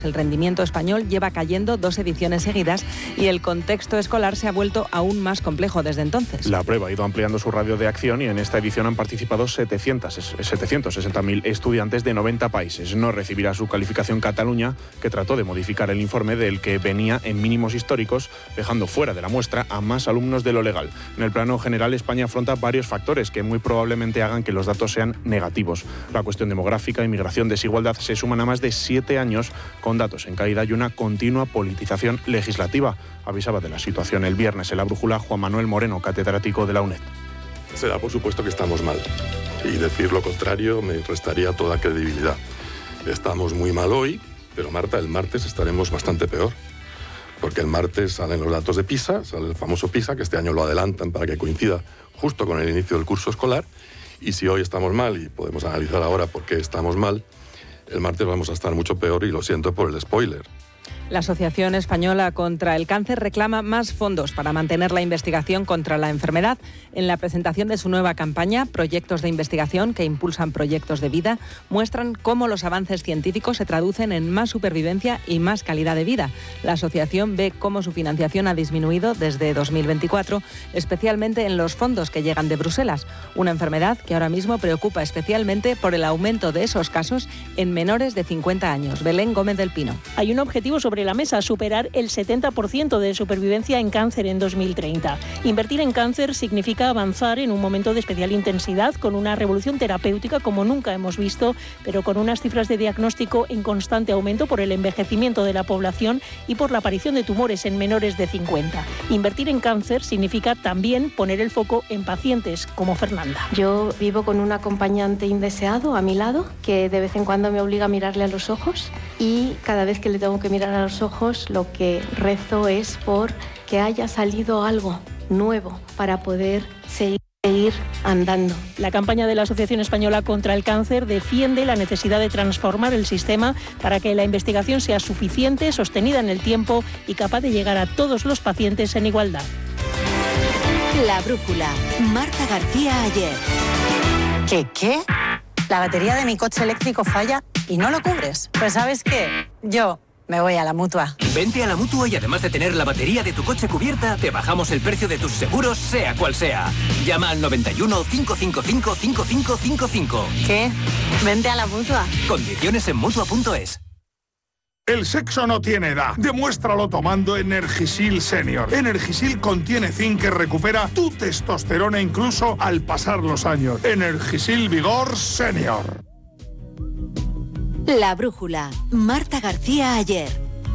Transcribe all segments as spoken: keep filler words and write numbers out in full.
El rendimiento español lleva cayendo dos ediciones seguidas y el contexto escolar se ha vuelto aún más complejo desde entonces. La prueba ha ido ampliando su radio de acción y en esta edición han participado setecientos sesenta mil estudiantes de noventa países. No recibirá su calificación Cataluña, que trató de modificar el informe del que venía en mínimos históricos, dejando fuera de la muestra a más alumnos de lo legal. En el plano general, España afronta varios factores que muy probablemente hagan que los datos sean negativos. La cuestión demográfica, inmigración, desigualdad se suman a más de siete años con datos en caída y una continua politización legislativa. Avisaba de la situación el viernes en La Brújula Juan Manuel Moreno, catedrático de la UNED. Se da por supuesto que estamos mal, y decir lo contrario me restaría toda credibilidad. Estamos muy mal hoy, pero Marta, el martes estaremos bastante peor, porque el martes salen los datos de PISA, sale el famoso PISA, que este año lo adelantan para que coincida justo con el inicio del curso escolar, y si hoy estamos mal, y podemos analizar ahora por qué estamos mal, el martes vamos a estar mucho peor y lo siento por el spoiler. La Asociación Española contra el Cáncer reclama más fondos para mantener la investigación contra la enfermedad. En la presentación de su nueva campaña, Proyectos de Investigación que impulsan proyectos de vida, muestran cómo los avances científicos se traducen en más supervivencia y más calidad de vida. La asociación ve cómo su financiación ha disminuido desde dos mil veinticuatro, especialmente en los fondos que llegan de Bruselas, una enfermedad que ahora mismo preocupa especialmente por el aumento de esos casos en menores de cincuenta años. Belén Gómez del Pino. Hay un objetivo sobre la mesa, superar el setenta por ciento de supervivencia en cáncer en dos mil treinta. Invertir en cáncer significa avanzar en un momento de especial intensidad, con una revolución terapéutica como nunca hemos visto, pero con unas cifras de diagnóstico en constante aumento por el envejecimiento de la población y por la aparición de tumores en menores de cincuenta. Invertir en cáncer significa también poner el foco en pacientes como Fernanda. Yo vivo con un acompañante indeseado a mi lado, que de vez en cuando me obliga a mirarle a los ojos, y cada vez que le tengo que mirar a los ojos, lo que rezo es por que haya salido algo nuevo para poder seguir andando. La campaña de la Asociación Española contra el Cáncer defiende la necesidad de transformar el sistema para que la investigación sea suficiente, sostenida en el tiempo y capaz de llegar a todos los pacientes en igualdad. La Brújula, Marta García Ayer. ¿Qué qué? La batería de mi coche eléctrico falla y no lo cubres. Pues ¿sabes qué? Yo me voy a la Mutua. Vente a la Mutua y además de tener la batería de tu coche cubierta, te bajamos el precio de tus seguros, sea cual sea. Llama al noventa y uno, cinco cinco cinco, cinco cinco cinco cinco. ¿Qué? Vente a la Mutua. Condiciones en Mutua punto es. El sexo no tiene edad. Demuéstralo tomando Energisil Senior. Energisil contiene zinc que recupera tu testosterona incluso al pasar los años. Energisil Vigor Senior. La Brújula, Marta García Ayer.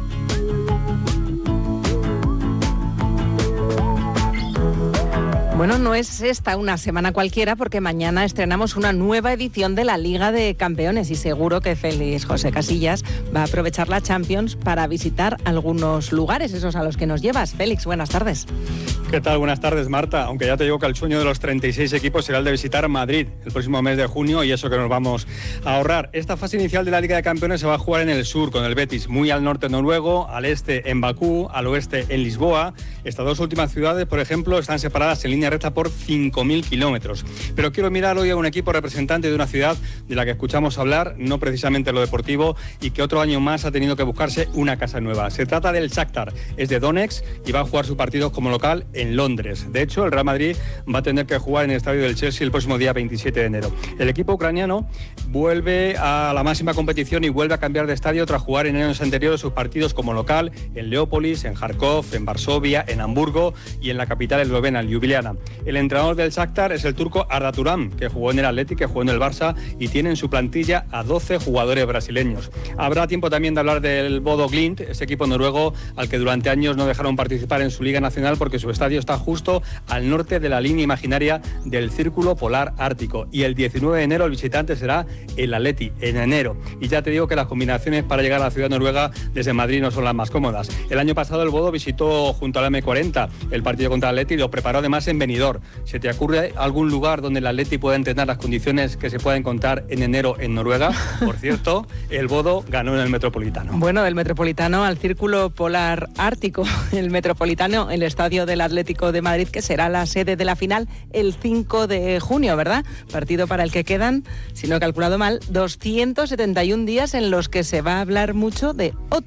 Bueno, no es esta una semana cualquiera porque mañana estrenamos una nueva edición de la Liga de Campeones y seguro que Félix José Casillas va a aprovechar la Champions para visitar algunos lugares, esos a los que nos llevas. Félix, buenas tardes. ¿Qué tal? Buenas tardes, Marta. Aunque ya te digo que el sueño de los treinta y seis equipos será el de visitar Madrid el próximo mes de junio y eso que nos vamos a ahorrar. Esta fase inicial de la Liga de Campeones se va a jugar en el sur con el Betis, muy al norte noruego, al este en Bakú, al oeste en Lisboa. Estas dos últimas ciudades, por ejemplo, están separadas en línea recta por cinco mil kilómetros. Pero quiero mirar hoy a un equipo representante de una ciudad de la que escuchamos hablar, no precisamente en lo deportivo, y que otro año más ha tenido que buscarse una casa nueva. Se trata del Shakhtar, es de Donetsk y va a jugar sus partidos como local en Londres. De hecho, el Real Madrid va a tener que jugar en el estadio del Chelsea el próximo día veintisiete de enero. El equipo ucraniano vuelve a la máxima competición y vuelve a cambiar de estadio tras jugar en años anteriores sus partidos como local en Leópolis, en Kharkov, en Varsovia, en Hamburgo y en la capital eslovena, Ljubljana. El entrenador del Shakhtar es el turco Arda Turan, que jugó en el Athletic, que jugó en el Barça y tiene en su plantilla a doce jugadores brasileños. Habrá tiempo también de hablar del Bodo Glimt, ese equipo noruego al que durante años no dejaron participar en su Liga Nacional porque su estadio está justo al norte de la línea imaginaria del Círculo Polar Ártico. Y el diecinueve de enero el visitante será el Athletic, en enero. Y ya te digo que las combinaciones para llegar a la ciudad noruega desde Madrid no son las más cómodas. El año pasado el Bodo visitó junto a la eme cuarenta el partido contra el Athletic y lo preparó además en Benidorm. ¿Se te ocurre algún lugar donde el Athletic pueda entrenar las condiciones que se pueden encontrar en enero en Noruega? Por cierto, el Bodo ganó en el Metropolitano. Bueno, del Metropolitano al Círculo Polar Ártico. El Metropolitano, el estadio del Athletic Atlético de Madrid, que será la sede de la final el cinco de junio, ¿verdad? Partido para el que quedan, si no he calculado mal, doscientos setenta y un días en los que se va a hablar mucho de otro